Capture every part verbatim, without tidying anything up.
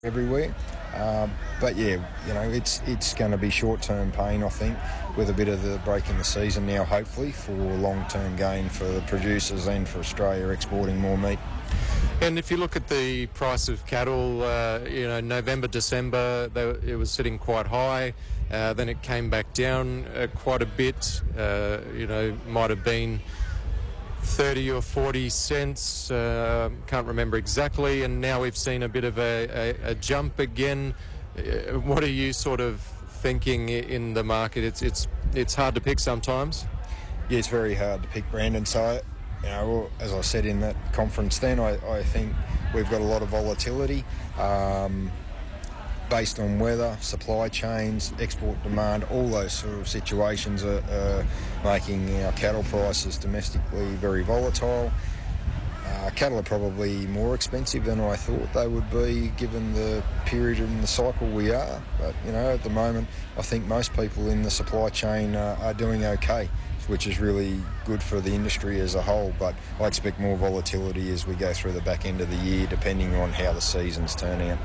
everywhere. Um, but yeah, you know, it's it's going to be short-term pain, I think, with a bit of the break in the season now, hopefully, for long-term gain for the producers and for Australia exporting more meat. And if you look at the price of cattle, uh, you know, November, December, they, it was sitting quite high. Uh, then it came back down uh, quite a bit. Uh, you know, might have been thirty or forty cents. Uh, can't remember exactly. And now we've seen a bit of a, a, a jump again. Uh, what are you sort of thinking in the market? It's it's it's hard to pick sometimes. Yeah, it's very hard to pick, Brandon. So, you know, as I said in that conference then, I, I think we've got a lot of volatility um, based on weather, supply chains, export demand. All those sort of situations are, are making our cattle prices domestically very volatile. Uh, cattle are probably more expensive than I thought they would be given the period in the cycle we are. But, you know, at the moment, I think most people in the supply chain uh, are doing okay, which is really good for the industry as a whole. But I expect more volatility as we go through the back end of the year, depending on how the seasons turn out.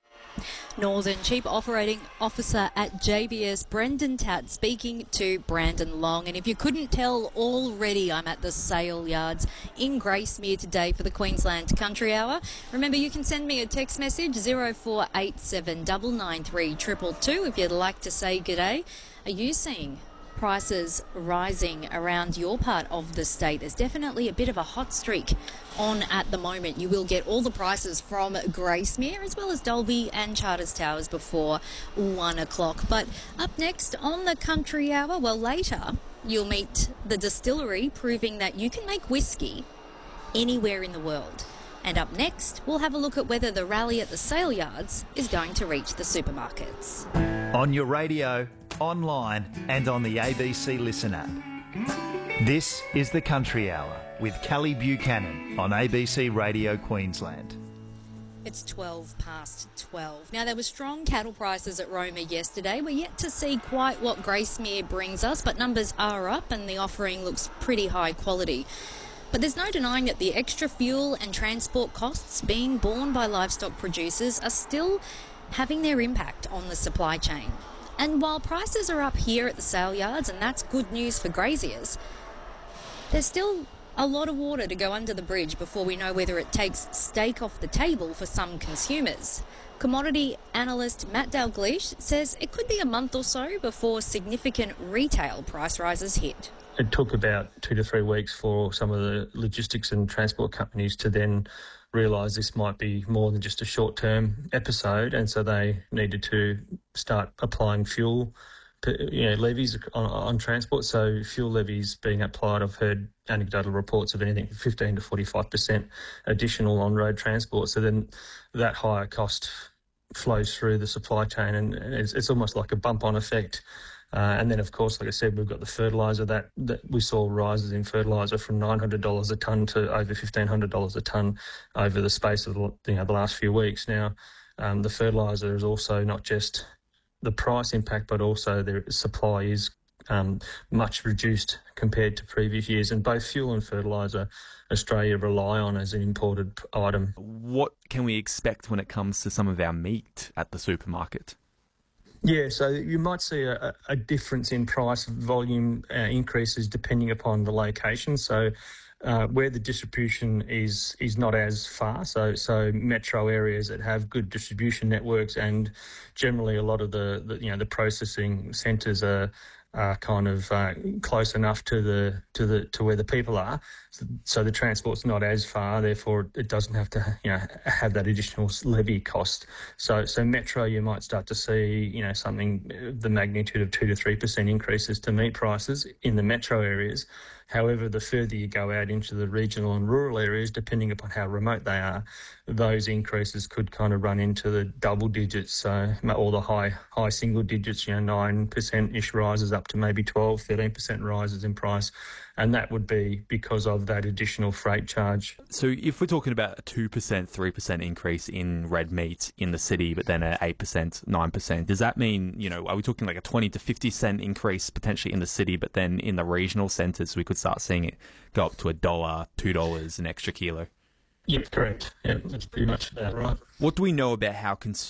Northern Chief Operating Officer at J B S, Brendan Tatt, speaking to Brandon Long. And if you couldn't tell already, I'm at the sale yards in Gracemere today for the Queensland Country Hour. Remember, you can send me a text message, zero four eight seven nine nine three two two two, if you'd like to say g'day. Are you seeing prices rising around your part of the state? There's definitely a bit of a hot streak on at the moment. You will get all the prices from Gracemere as well as Dalby and Charters Towers before one o'clock. But up next on the Country Hour, well, later you'll meet the distillery proving that you can make whiskey anywhere in the world. And up next, we'll have a look at whether the rally at the sale yards is going to reach the supermarkets. On your radio, online and on the A B C Listen app. This is the Country Hour with Kelly Buchanan on A B C Radio Queensland. It's twelve past twelve. Now, there were strong cattle prices at Roma yesterday. We're yet to see quite what Gracemere brings us, but numbers are up and the offering looks pretty high quality. But there's no denying that the extra fuel and transport costs being borne by livestock producers are still having their impact on the supply chain. And while prices are up here at the sale yards, and that's good news for graziers, there's still a lot of water to go under the bridge before we know whether it takes steak off the table for some consumers. Commodity analyst Matt Dalgleish says it could be a month or so before significant retail price rises hit. It took about two to three weeks for some of the logistics and transport companies to then realise this might be more than just a short-term episode, and so they needed to start applying fuel, you know, levies on, on transport. So fuel levies being applied, I've heard anecdotal reports of anything from fifteen to forty-five percent additional on road transport. So then that higher cost flows through the supply chain, and it's, it's almost like a bump-on effect. Uh, and then, of course, like I said, we've got the fertiliser that, that we saw rises in fertiliser from nine hundred dollars a tonne to over fifteen hundred dollars a tonne over the space of the, you know, the last few weeks. Now, um, the fertiliser is also not just the price impact, but also the supply is um, much reduced compared to previous years. And both fuel and fertiliser, Australia rely on as an imported item. What can we expect when it comes to some of our meat at the supermarket? Yeah, so you might see a, a difference in price volume uh, increases depending upon the location. So uh, where the distribution is is not as far, so so metro areas that have good distribution networks, and generally a lot of the, the you know the processing centres are are kind of uh, close enough to the to the to where the people are, so, so the transport's not as far. Therefore, it doesn't have to you know have that additional levy cost. So so metro, you might start to see you know something the magnitude of two to three percent increases to meat prices in the metro areas. However, the further you go out into the regional and rural areas, depending upon how remote they are, those increases could kind of run into the double digits, so or the high high single digits, you know, nine percent-ish rises up to maybe twelve, thirteen percent rises in price. And that would be because of that additional freight charge. So if we're talking about a two percent, three percent increase in red meat in the city, but then an eight percent, nine percent, does that mean, you know, are we talking like a twenty to fifty cent increase potentially in the city, but then in the regional centres we could start seeing it go up to a dollar, two dollars an extra kilo? Yep, correct. Yeah, that's pretty much about right. What do we know about how cons-